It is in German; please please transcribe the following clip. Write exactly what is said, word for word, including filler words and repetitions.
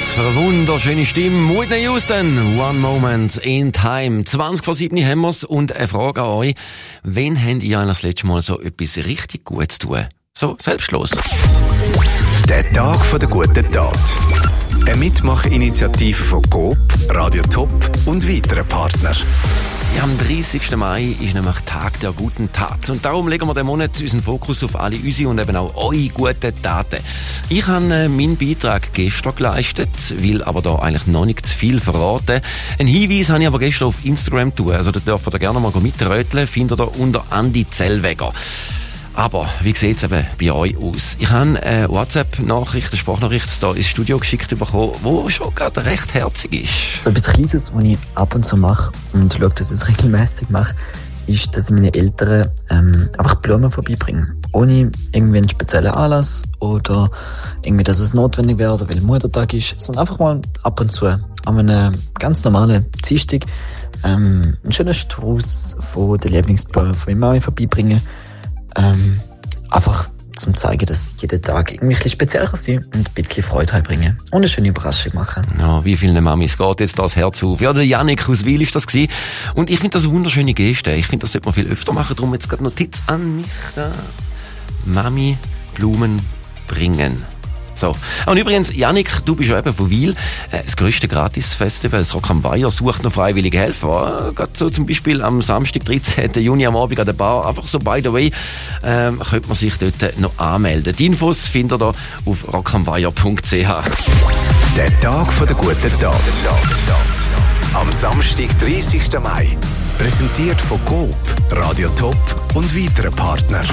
für eine wunderschöne Stimme. Whitney Houston, One Moment in Time. zwanzig vor sieben haben wir's und eine Frage an euch. Wann habt ihr das letzte Mal so etwas richtig Gutes zu tun? So, selbstlos. Der Tag der guten Tat. Eine Mitmachinitiative von Coop, Radio Top und weiteren Partnern. Ja, am dreißigsten Mai ist nämlich Tag der guten Tat. Und darum legen wir den Monat unseren Fokus auf alle unsere und eben auch eure guten Taten. Ich habe äh, meinen Beitrag gestern geleistet, will aber da eigentlich noch nicht zu viel verraten. Einen Hinweis habe ich aber gestern auf Instagram getan. Also da dürft ihr gerne mal mitröteln. Findet ihr da unter Andi Zellweger. Aber wie sieht es eben bei euch aus? Ich habe eine WhatsApp-Nachricht, eine Sprachnachricht hier ins Studio geschickt bekommen, die schon gerade recht herzig ist. So etwas Kleines, was ich ab und zu mache und schaue, dass ich es regelmäßig mache, ist, dass ich meine Eltern ähm, einfach Blumen vorbeibringe. Ohne irgendwie einen speziellen Anlass oder irgendwie, dass es notwendig wäre oder weil Muttertag ist, sondern einfach mal ab und zu an einem ganz normalen Dienstag ähm, einen schönen Strauß von den Lieblingsblumen von meiner Mama vorbeibringen. Ähm, einfach zum zeigen, dass jeder Tag irgendwie ein bisschen speziell kann sein und ein bisschen Freude reinbringen und eine schöne Überraschung machen. Ja, wie vielen Mamis geht jetzt das Herz auf? Ja, der Janik aus Wil ist das gewesen. Und ich finde das eine wunderschöne Geste. Ich finde, das sollte man viel öfter machen. Darum jetzt gerade Notiz an mich da. Mami Blumen bringen. So. Und übrigens, Janik, du bist ja eben von Wil. Das grösste Gratis-Festival, das Rock am Weiher, sucht noch freiwillige Helfer. Gerade so zum Beispiel am Samstag, dreizehnten Juni am Abend an der Bar. Einfach so, by the way, ähm, könnte man sich dort noch anmelden. Die Infos findet ihr auf rockambweiher punkt c h. Der Tag der guten Tat. Am Samstag, dreißigsten Mai. Präsentiert von Coop, Radio Top und weiteren Partnern.